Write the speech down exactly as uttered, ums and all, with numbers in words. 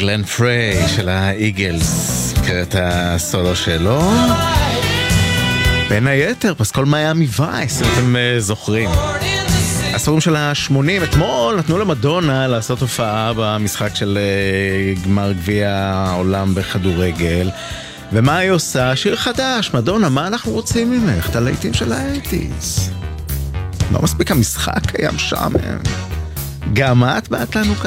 גלן פריי של האיגלס, קראת הסולו שלו. בין היתר, פסקול מיאמי וייס, אם אתם זוכרים. הספרים של ה-שמונים, אתמול נתנו למדונה לעשות הופעה במשחק של גמר גביע העולם בכדורגל. ומה היא עושה? שיר חדש. מדונה, מה אנחנו רוצים ממך? את הלהיטים של האייטיז. לא מספיק המשחק קיים שם. גם את באת לנו